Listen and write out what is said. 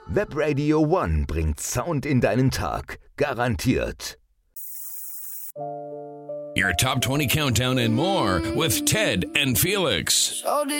Webradio One bringt Sound in deinen Tag. Garantiert. Your top 20 countdown and more with Ted and Felix.